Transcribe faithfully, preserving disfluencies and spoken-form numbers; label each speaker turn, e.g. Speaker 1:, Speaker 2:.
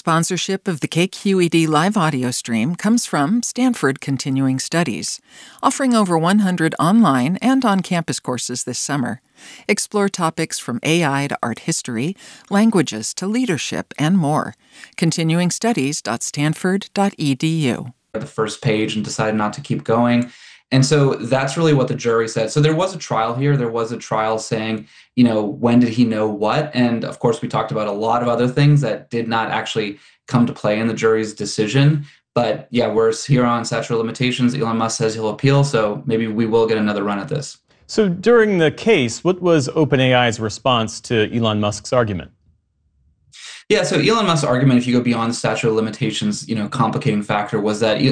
Speaker 1: Sponsorship of the K Q E D live audio stream comes from Stanford Continuing Studies, offering over one hundred online and on-campus courses this summer. Explore topics from A I to art history, languages to leadership, and more. continuing studies dot stanford dot e d u.
Speaker 2: The first page and decided not to keep going. And so that's really what the jury said. So there was a trial here. There was a trial saying, you know, when did he know what? And of course, we talked about a lot of other things that did not actually come to play in the jury's decision. But yeah, we're here on statute of limitations. Elon Musk says he'll appeal, so maybe we will get another run at this.
Speaker 3: So during the case, what was OpenAI's response to Elon Musk's argument?
Speaker 2: Yeah, so Elon Musk's argument, if you go beyond the statute of limitations, you know, complicating factor, was that